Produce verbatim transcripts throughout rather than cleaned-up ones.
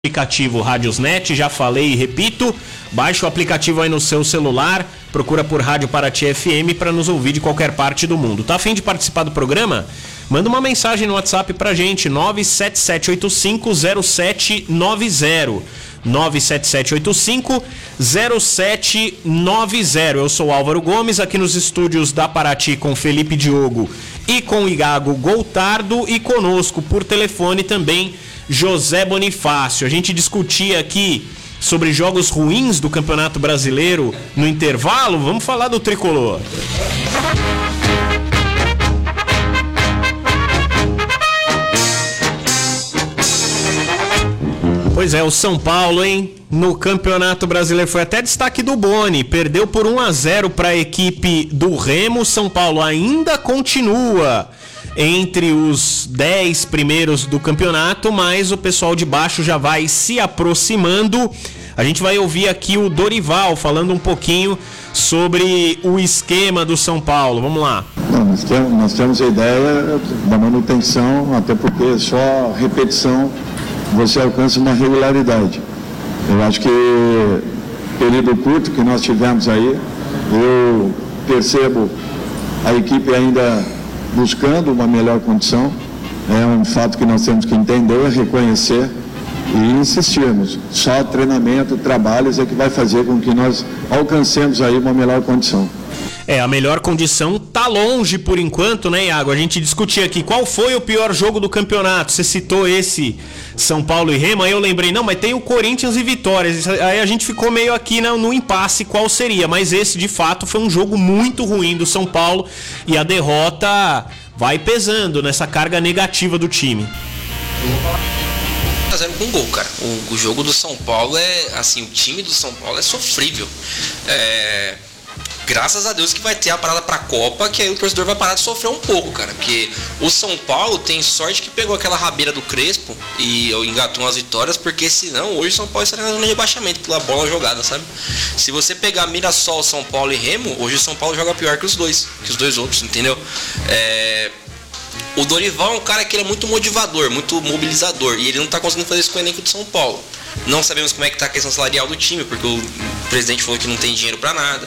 aplicativo Rádiosnet, já falei e repito, baixa o aplicativo aí no seu celular, procura por Rádio Paraty F M para nos ouvir de qualquer parte do mundo. Tá a fim de participar do programa? Manda uma mensagem no WhatsApp pra gente, nove sete sete oito cinco zero sete nove zero. nove sete sete oito cinco zero sete nove zero. Eu sou Álvaro Gomes, aqui nos estúdios da Paraty com Felipe Diogo e com Igago Goltardo, e conosco por telefone também José Bonifácio. A gente discutia aqui sobre jogos ruins do Campeonato Brasileiro no intervalo. Vamos falar do tricolor. Pois é, o São Paulo, hein? No Campeonato Brasileiro foi até destaque do Boni. Perdeu por um a zero para a equipe do Remo. São Paulo ainda continua entre os dez primeiros do campeonato, mas o pessoal de baixo já vai se aproximando. A gente vai ouvir aqui o Dorival falando um pouquinho sobre o esquema do São Paulo. Vamos lá. Não, nós, temos, nós temos a ideia da manutenção, até porque só repetição você alcança uma regularidade. Eu acho que período curto que nós tivemos aí, eu percebo a equipe ainda buscando uma melhor condição. É um fato que nós temos que entender, reconhecer e insistirmos. Só treinamento, trabalhos é que vai fazer com que nós alcancemos aí uma melhor condição. É, a melhor condição tá longe por enquanto, né, Iago? A gente discutia aqui qual foi o pior jogo do campeonato. Você citou esse São Paulo e Remo, aí eu lembrei, não, mas tem o Corinthians e Vitória. Aí a gente ficou meio aqui no, no impasse qual seria, mas esse de fato foi um jogo muito ruim do São Paulo e a derrota vai pesando nessa carga negativa do time. Fazendo com gol, cara. O, o jogo do São Paulo é, assim, o time do São Paulo é sofrível. É... Graças a Deus que vai ter a parada pra Copa, que aí o torcedor vai parar de sofrer um pouco, cara. Porque o São Paulo tem sorte que pegou aquela rabeira do Crespo e engatou umas vitórias, porque senão hoje o São Paulo estaria na zona de rebaixamento pela bola jogada, sabe? Se você pegar Mirassol, São Paulo e Remo, hoje o São Paulo joga pior que os dois, que os dois outros, entendeu? É... O Dorival é um cara que ele é muito motivador, muito mobilizador, e ele não tá conseguindo fazer isso com o elenco de São Paulo. Não sabemos como é que tá a questão salarial do time, porque o presidente falou que não tem dinheiro pra nada.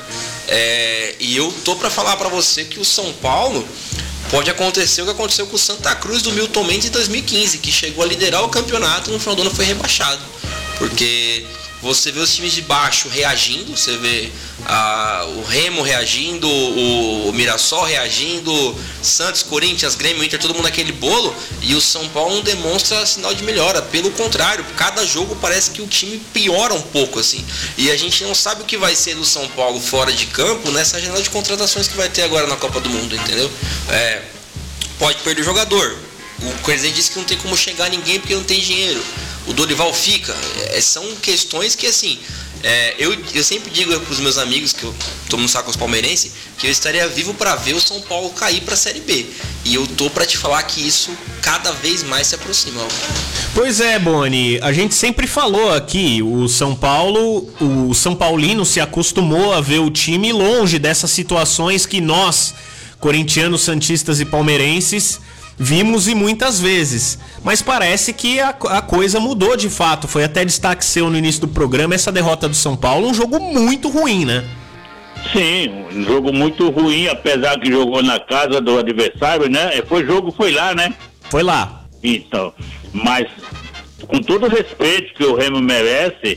É, e eu tô pra falar pra você que o São Paulo pode acontecer o que aconteceu com o Santa Cruz do Milton Mendes em dois mil e quinze, que chegou a liderar o campeonato e no final do ano foi rebaixado. Porque você vê os times de baixo reagindo, você vê ah, o Remo reagindo, o, o Mirassol reagindo, Santos, Corinthians, Grêmio, Inter, todo mundo naquele bolo, e o São Paulo não demonstra sinal de melhora. Pelo contrário, cada jogo parece que o time piora um pouco, assim. E a gente não sabe o que vai ser do São Paulo fora de campo nessa janela de contratações que vai ter agora na Copa do Mundo, entendeu? É, pode perder o jogador. O presidente disse que não tem como chegar a ninguém porque não tem dinheiro. O Dorival fica. É, são questões que, assim, é, eu, eu sempre digo para os meus amigos, que eu tô no saco os palmeirenses, que eu estaria vivo para ver o São Paulo cair para a Série B. E eu tô para te falar que isso cada vez mais se aproxima. Pois é, Boni, a gente sempre falou aqui, o São Paulo, o São Paulino se acostumou a ver o time longe dessas situações que nós, corintianos, santistas e palmeirenses, vimos e muitas vezes, mas parece que a, a coisa mudou de fato. Foi até destaque seu no início do programa essa derrota do São Paulo, um jogo muito ruim, né? Sim, um jogo muito ruim, apesar que jogou na casa do adversário, né? Foi jogo, foi lá, né? Foi lá. Então, mas com todo o respeito que o Remo merece,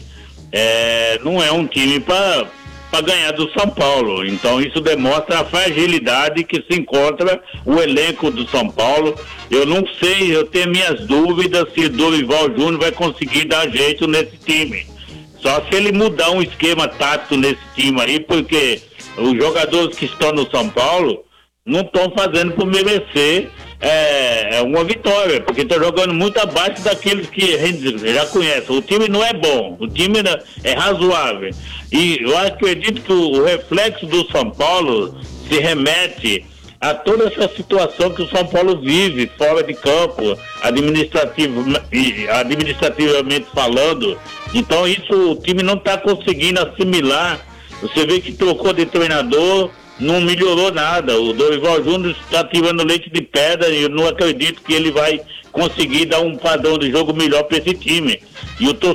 é, não é um time para para ganhar do São Paulo. Então isso demonstra a fragilidade que se encontra o elenco do São Paulo. Eu não sei, eu tenho minhas dúvidas se o Dorival Júnior vai conseguir dar jeito nesse time. Só se ele mudar um esquema tático nesse time aí, porque os jogadores que estão no São Paulo não estão fazendo por merecer é, uma vitória, porque estão jogando muito abaixo daqueles que a gente já conhece. O time não é bom, o time é razoável. E eu acredito que o reflexo do São Paulo se remete a toda essa situação que o São Paulo vive fora de campo, administrativo, administrativamente falando. Então isso o time não está conseguindo assimilar. Você vê que trocou de treinador, não melhorou nada. O Dorival Júnior está tirando leite de pedra e eu não acredito que ele vai conseguir dar um padrão de jogo melhor para esse time. E o